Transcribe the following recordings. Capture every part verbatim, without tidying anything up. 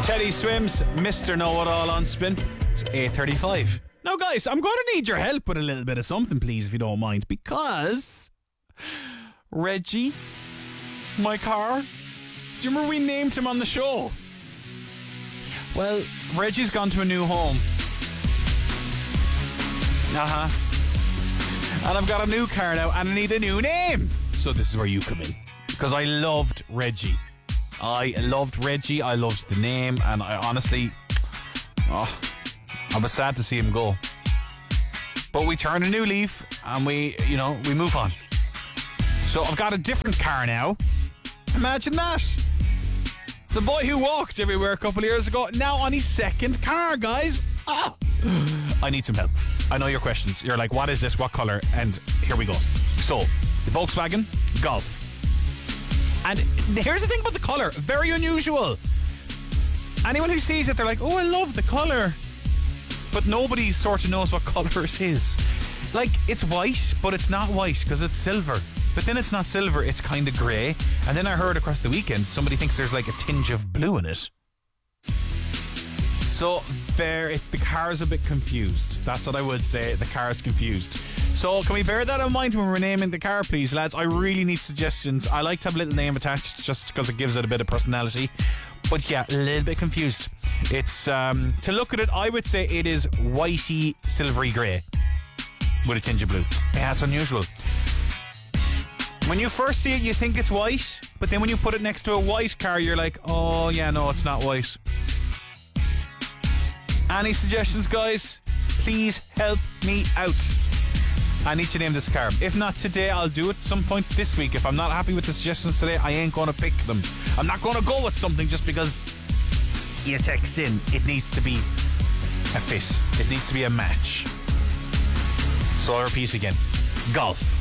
Teddy Swims, Mister Know-It-All on Spin. It's eight thirty-five. Now, guys, I'm going to need your help with a little bit of something, please, if you don't mind. Because Reggie, my car, do you remember we named him on the show? Well, Reggie's gone to a new home. Uh-huh. And I've got a new car now, and I need a new name. So this is where you come in. Because I loved Reggie. I loved Reggie. I loved the name. And I honestly... Oh, I was sad to see him go. But we turn a new leaf, and we, you know, we move on. So I've got a different car now. Imagine that. The boy who walked everywhere a couple of years ago, now on his second car, guys. Ah. I need some help. I know your questions. You're like, what is this? What colour? And here we go. So, the Volkswagen Golf. And here's the thing about the colour. Very unusual. Anyone who sees it, they're like, oh, I love the colour. But nobody sort of knows what colour it is. Like, it's white, but it's not white because it's silver. But then it's not silver, it's kind of grey. And then I heard across the weekend somebody thinks there's like a tinge of blue in it. So there, it's the car's a bit confused. That's what I would say. The car's confused. So can we bear that in mind when we're naming the car, please, lads? I really need suggestions. I like to have a little name attached just because it gives it a bit of personality. But yeah, a little bit confused. It's um, to look at it, I would say it is whitey, silvery grey with a tinge of blue. Yeah, it's unusual. When you first see it, you think it's white, but then when you put it next to a white car, you're like, oh yeah, no, it's not white. Any suggestions, guys? Please help me out. I need to name this car. If not today, I'll do it some point this week. If I'm not happy with the suggestions today, I ain't going to pick them. I'm not going to go with something just because you text in. It needs to be a fit. It needs to be a match. So I'll repeat again. Golf.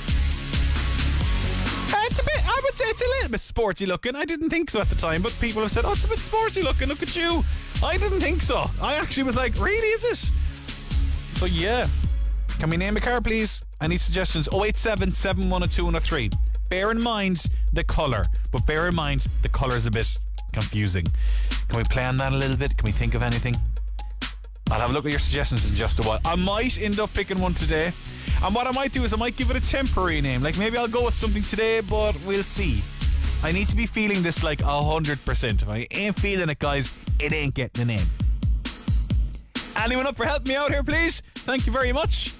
It's a bit, I would say it's a little bit sporty looking. I didn't think so at the time, but people have said, oh, it's a bit sporty looking, look at you. I didn't think so. I actually was like, really, is it? So yeah. Can we name a car, please? I need suggestions. oh eight seven, seven one two, one oh three. Bear in mind the colour, but bear in mind the colour's a bit confusing. Can we play on that a little bit? Can we think of anything? I'll have a look at your suggestions in just a while. I might end up picking one today. And what I might do is I might give it a temporary name. Like maybe I'll go with something today, but we'll see. I need to be feeling this like one hundred percent. If I ain't feeling it, guys, it ain't getting a name. Anyone up for helping me out here, please? Thank you very much.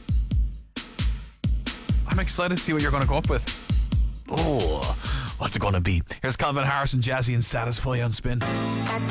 I'm excited to see what you're going to come up with. Oh, what's it going to be? Here's Calvin Harris and Jazzy and Satisfy on Spin.